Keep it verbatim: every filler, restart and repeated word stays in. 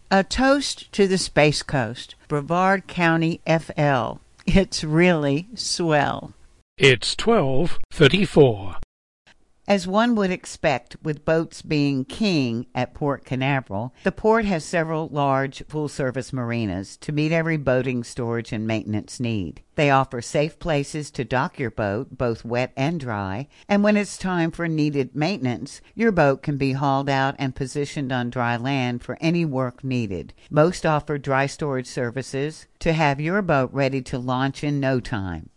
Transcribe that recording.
A toast to the Space Coast, Brevard County, F L. It's really swell. It's twelve thirty-four. As one would expect, with boats being king at Port Canaveral, the port has several large full-service marinas to meet every boating, storage, and maintenance need. They offer safe places to dock your boat, both wet and dry, and when it's time for needed maintenance, your boat can be hauled out and positioned on dry land for any work needed. Most offer dry storage services to have your boat ready to launch in no time.